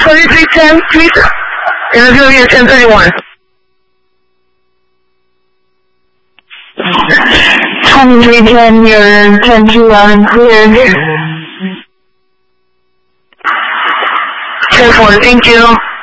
2310, please. Interview here 1031. 2310, you're 1021, cleared. 10-4, thank you.